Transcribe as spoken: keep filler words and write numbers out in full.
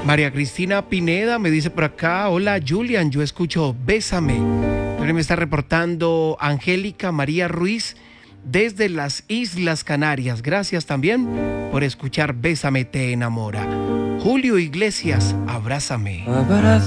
María Cristina Pineda me dice por acá, hola Julian, yo escucho Bésame. También me está reportando Angélica María Ruiz desde las Islas Canarias. Gracias también por escuchar Bésame te enamora. Julio Iglesias, Abrázame.